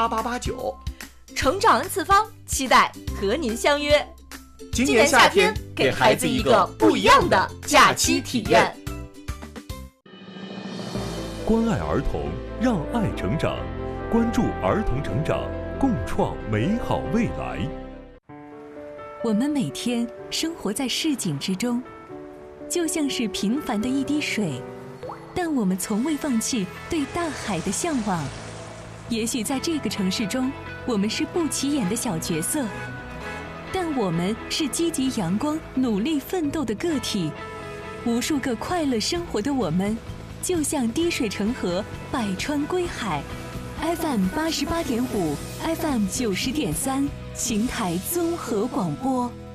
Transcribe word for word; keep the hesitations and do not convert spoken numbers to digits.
八八八九。 成长 N 次方，期待和您相约。 今年夏天，给孩子一个不一样的假期体验。 关爱儿童，让爱成长，关注儿童成长，共创美好未来。 我们每天生活在市井之中，就像是平凡的一滴水，但我们从未放弃对大海的向往。也许在这个城市中，我们是不起眼的小角色，但我们是积极阳光、努力奋斗的个体。无数个快乐生活的我们，就像滴水成河，百川归海。F M 八十八点五 ，F M 九十点三，邢台综合广播。